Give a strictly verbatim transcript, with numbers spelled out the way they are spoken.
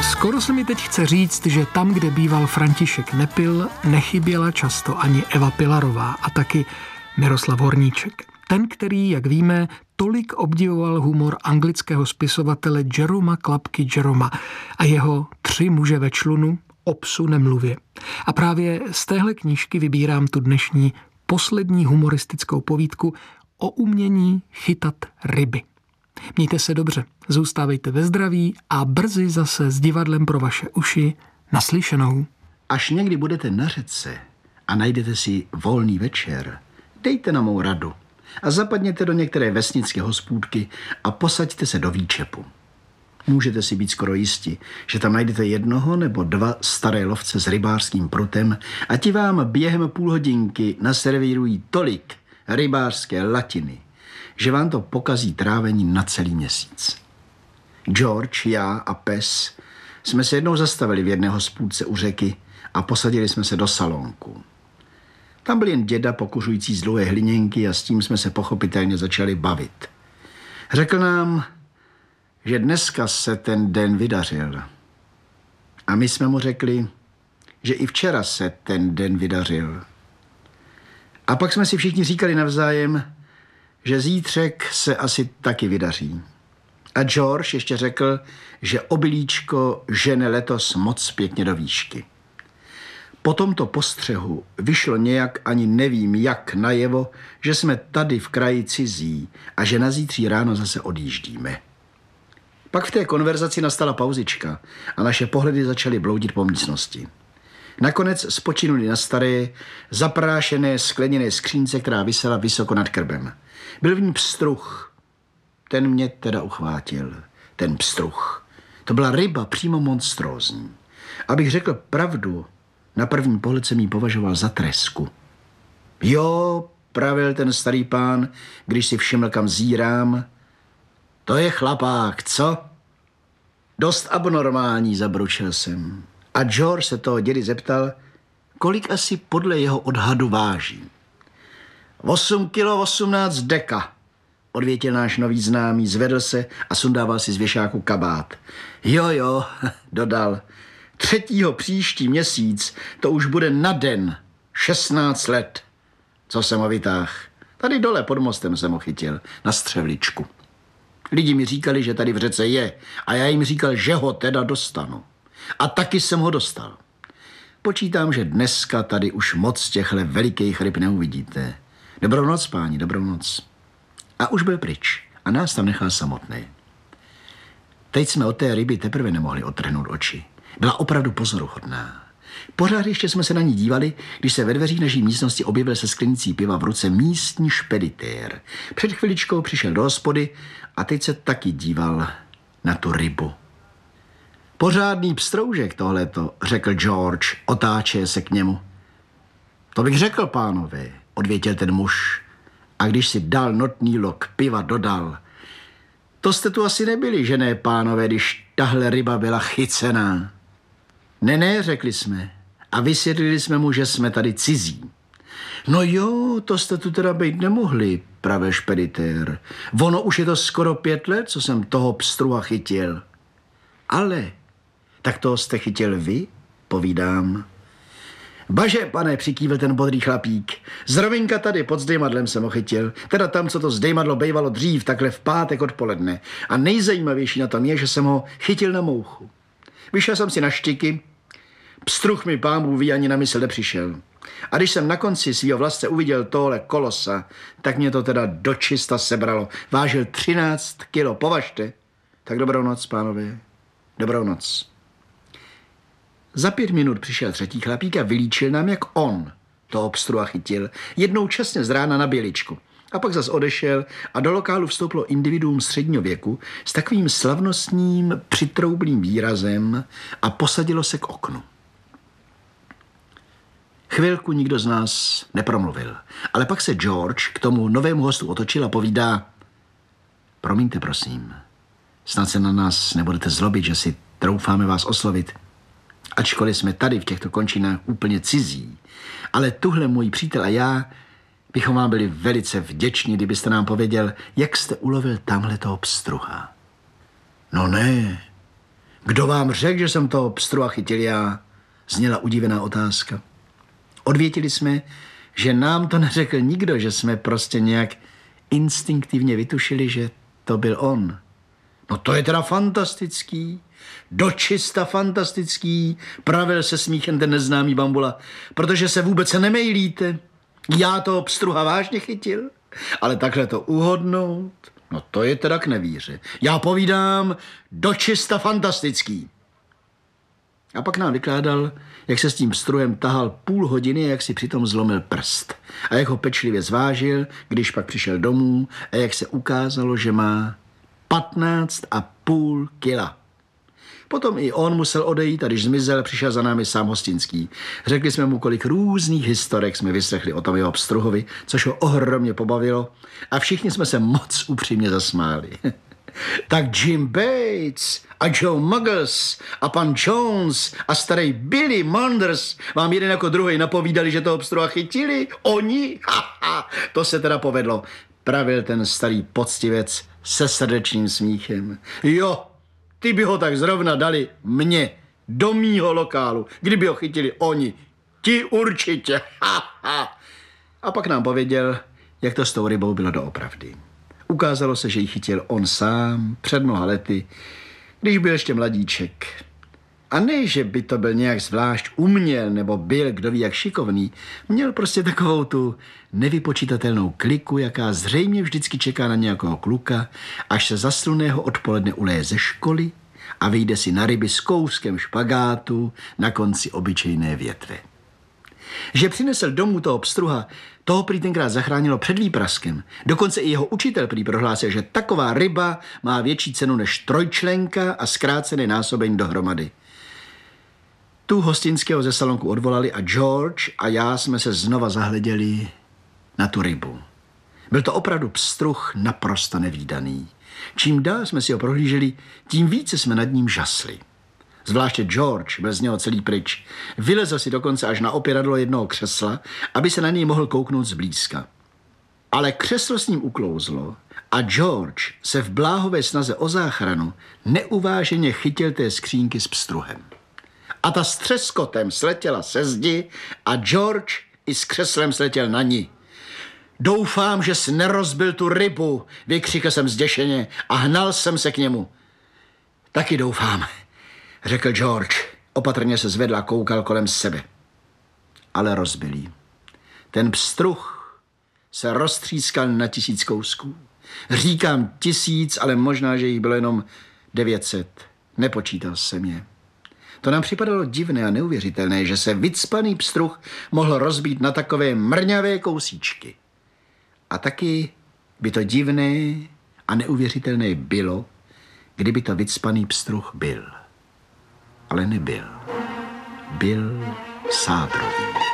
Skoro se mi teď chce říct, že tam, kde býval František Nepil, nechyběla často ani Eva Pilarová a taky Miroslav Horníček. Ten, který, jak víme, tolik obdivoval humor anglického spisovatele Jeroma Klapky Jeroma a jeho Tři muže ve člunu, o psu nemluvě. A právě z téhle knížky vybírám tu dnešní poslední humoristickou povídku o umění chytat ryby. Mějte se dobře, zůstávejte ve zdraví a brzy zase s divadlem pro vaše uši naslyšenou. Až někdy budete na řece a najdete si volný večer, dejte na mou radu a zapadněte do některé vesnické hospůdky a posaďte se do výčepu. Můžete si být skoro jisti, že tam najdete jednoho nebo dva staré lovce s rybářským prutem a ti vám během půl hodinky naservírují tolik rybářské latiny, že vám to pokazí trávení na celý měsíc. George, já a pes jsme se jednou zastavili v jedné hospůdce u řeky a posadili jsme se do salonku. Tam byl jen děda pokuřující z dlouhé hliněnky a s tím jsme se pochopitelně začali bavit. Řekl nám, že dneska se ten den vydařil. A my jsme mu řekli, že i včera se ten den vydařil. A pak jsme si všichni říkali navzájem, že zítřek se asi taky vydaří. A George ještě řekl, že obilíčko žene letos moc pěkně do výšky. Po tomto postřehu vyšlo nějak, ani nevím jak, najevo, že jsme tady v kraji cizí a že na zítří ráno zase odjíždíme. Pak v té konverzaci nastala pauzička a naše pohledy začaly bloudit po místnosti. Nakonec spočinuli na staré, zaprášené skleněné skřínce, která visela vysoko nad krbem. Byl v ní pstruh. Ten mě teda uchvátil. Ten pstruh. To byla ryba přímo monstrózní. Abych řekl pravdu, na první pohled jsem jí považoval za tresku. Jo, pravil ten starý pán, když si všiml, kam zírám. To je chlapák, co? Dost abnormální, zabručil jsem. A George se toho dědy zeptal, kolik asi podle jeho odhadu váží. Osm kilo osmnáct deka, odvětil náš nový známý, zvedl se a sundával si z věšáku kabát. Jo, jo, dodal, třetího příští měsíc to už bude na den, šestnáct let. Co jsem ho vytáhl? Tady dole pod mostem jsem ho chytil, na střevličku. Lidi mi říkali, že tady v řece je a já jim říkal, že ho teda dostanu. A taky jsem ho dostal. Počítám, že dneska tady už moc těchhle velikých ryb neuvidíte. Dobrou noc, páni, dobrou noc. A už byl pryč a nás tam nechal samotné. Teď jsme od té ryby teprve nemohli odtrhnout oči. Byla opravdu pozoruhodná. Pořád ještě jsme se na ní dívali, když se ve dveřích naší místnosti objevil se sklenicí piva v ruce místní špeditér. Před chviličkou přišel do hospody a teď se taky díval na tu rybu. Pořádný pstroužek tohleto, řekl George, otáče se k němu. To bych řekl, pánové, odvětil ten muž. A když si dal notný lok piva, dodal. To jste tu asi nebyli, že ne, pánové, když tahle ryba byla chycená. Ne, ne, řekli jsme. A vysvětlili jsme mu, že jsme tady cizí. No jo, to jste tu teda být nemohli, pravil špeditér. Ono už je to skoro pět let, co jsem toho pstruha chytil. Ale, tak toho jste chytil vy, povídám. Baže, pane, přikývil ten bodrý chlapík. Zrovna tady pod zdejmadlem jsem ho chytil. Teda tam, co to zdejmadlo bejvalo dřív, takhle v pátek odpoledne. A nejzajímavější na tom je, že jsem ho chytil na mouchu. Vyšel jsem si na štiky, pstruh mi pán Bůh ví, ani na mysl nepřišel. A když jsem na konci svýho vlastce uviděl tohle kolosa, tak mě to teda dočista sebralo. Vážil třináct kilo, považte. Tak dobrou noc, pánové. Dobrou noc. Za pět minut přišel třetí chlapík a vylíčil nám, jak on toho pstruha chytil. Jednou časně z rána na běličku. A pak zas odešel a do lokálu vstoupilo individuum středního věku s takovým slavnostním přitroublým výrazem a posadilo se k oknu. Chvilku nikdo z nás nepromluvil, ale pak se George k tomu novému hostu otočil a povídá: promiňte, prosím, snad se na nás nebudete zlobit, že si troufáme vás oslovit. Ačkoliv jsme tady v těchto končinách úplně cizí, ale tuhle můj přítel a já bychom vám byli velice vděční, kdybyste nám pověděl, jak jste ulovil tamhle toho pstruha. No ne, Kdo vám řekl, že jsem toho pstruha chytil já? Zněla udivená otázka. Odvětili jsme, že nám to neřekl nikdo, že jsme prostě nějak instinktivně vytušili, že to byl on. No to je teda fantastický, dočista fantastický, pravil se smíchem ten neznámý Bambula, protože se vůbec nemejlíte. Já toho pstruha vážně chytil, ale takhle to uhodnout, no to je teda k nevíře. Já povídám, dočista fantastický. A pak nám vykládal, jak se s tím pstruhem tahal půl hodiny, jak si přitom zlomil prst. A jak ho pečlivě zvážil, když pak přišel domů a jak se ukázalo, že má patnáct a půl kila. Potom i on musel odejít a když zmizel, přišel za námi sám Hostinský. Řekli jsme mu, kolik různých historek jsme vyslechli o tom jeho pstruhovi, což ho ohromně pobavilo a všichni jsme se moc upřímně zasmáli. Tak Jim Bates a Joe Muggles a pan Jones a starý Billy Manders vám jeden jako druhý napovídali, že toho pstruha chytili? Oni? Ha, ha, to se teda povedlo, pravil ten starý poctivec se srdečným smíchem. Jo, ty by ho tak zrovna dali mně, do mýho lokálu, kdyby ho chytili oni. Ti určitě. Ha, ha. A pak nám pověděl, jak to s tou rybou bylo doopravdy. Ukázalo se, že ji chytil on sám před mnoha lety, když byl ještě mladíček. A ne, že by to byl nějak zvlášť uměl, nebo byl kdo ví jak šikovný, měl prostě takovou tu nevypočítatelnou kliku, jaká zřejmě vždycky čeká na nějakého kluka, až se za slunného odpoledne uleje ze školy a vyjde si na ryby s kouskem špagátu na konci obyčejné větve. Že přinesl domů toho pstruha, toho prý tenkrát zachránilo před výpraskem. Dokonce i jeho učitel prý prohlásil, že taková ryba má větší cenu než trojčlenka a zkrácený násobeň dohromady. Tu Hostinského ze salonku odvolali a George a já jsme se znova zahleděli na tu rybu. Byl to opravdu pstruh naprosto nevídaný. Čím dál jsme si ho prohlíželi, tím více jsme nad ním žasli. Zvláště George byl z něho celý pryč. Vylezl si dokonce až na opěradlo jednoho křesla, aby se na něj mohl kouknout zblízka. Ale křeslo s ním uklouzlo a George se v bláhové snaze o záchranu neuváženě chytil té skřínky s pstruhem. A ta s třeskotem sletěla se zdi a George i s křeslem sletěl na ní. Doufám, že jsi nerozbil tu rybu, vykřikl jsem zděšeně a hnal jsem se k němu. Taky doufám, řekl George. Opatrně se zvedl a koukal kolem sebe. Ale rozbil jí. Ten pstruh se roztřískal na tisíc kousků. Říkám tisíc, ale možná, že jich bylo jenom devět set. Nepočítal jsem je. To nám připadalo divné a neuvěřitelné, že se vycpaný pstruh mohl rozbít na takové mrňavé kousíčky. A taky by to divné a neuvěřitelné bylo, kdyby to vycpaný pstruh byl. Ale nebyl. Byl sádrový.